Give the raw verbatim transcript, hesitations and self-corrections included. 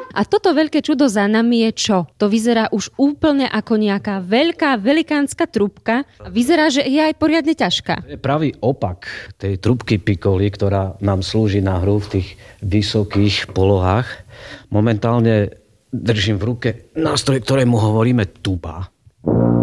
A toto veľké čudo za nami je čo? To vyzerá už úplne ako nejaká veľká, velikánska trúbka. Vyzerá, že je aj poriadne ťažká. To je pravý opak tej trúbky pikoli, ktorá nám slúži na hru v tých vysokých polohách. Momentálne držím v ruke nástroj, ktorému hovoríme tuba.